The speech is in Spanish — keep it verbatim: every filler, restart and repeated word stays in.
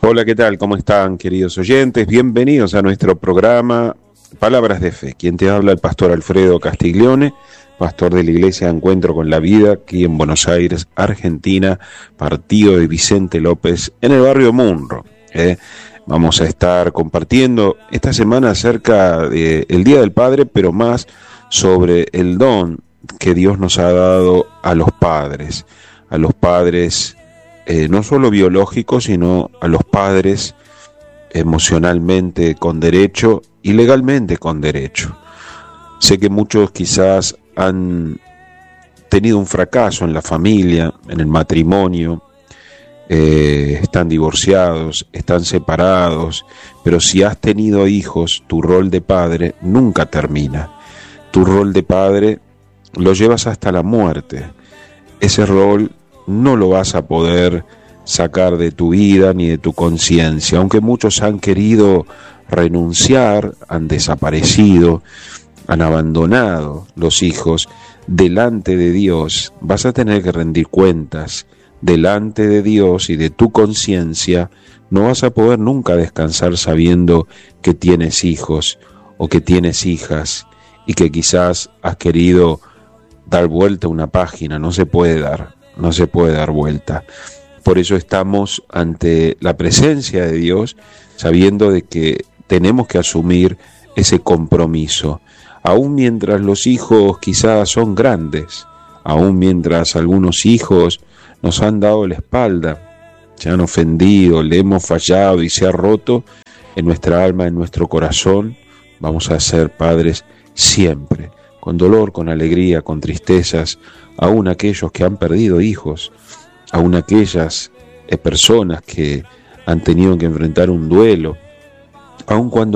Hola, ¿qué tal? ¿Cómo están, queridos oyentes? Bienvenidos a nuestro programa Palabras de Fe. Quien te habla, el pastor Alfredo Castiglione, pastor de la Iglesia Encuentro con la Vida, aquí en Buenos Aires, Argentina, partido de Vicente López, en el barrio Munro. ¿eh? Vamos a estar compartiendo esta semana acerca del Día del Padre, pero más sobre el don que Dios nos ha dado a los padres, a los padres eh, no solo biológicos, sino a los padres emocionalmente con derecho y legalmente con derecho. Sé que muchos quizás han tenido un fracaso en la familia, en el matrimonio, eh, están divorciados, están separados, pero si has tenido hijos, tu rol de padre nunca termina. Tu rol de padre lo llevas hasta la muerte. Ese rol no lo vas a poder sacar de tu vida ni de tu conciencia, aunque muchos han querido renunciar, han desaparecido, han abandonado los hijos. Delante de Dios vas a tener que rendir cuentas. Delante de Dios y de tu conciencia no vas a poder nunca descansar sabiendo que tienes hijos o que tienes hijas y que quizás has querido dar vuelta a una página. No se puede dar, no se puede dar vuelta. Por eso estamos ante la presencia de Dios, sabiendo de que tenemos que asumir ese compromiso. Aún mientras los hijos quizás son grandes, aún mientras algunos hijos nos han dado la espalda, se han ofendido, le hemos fallado y se ha roto en nuestra alma, en nuestro corazón, vamos a ser padres siempre, con dolor, con alegría, con tristezas, aún aquellos que han perdido hijos, aún aquellas eh, personas que han tenido que enfrentar un duelo, aun cuando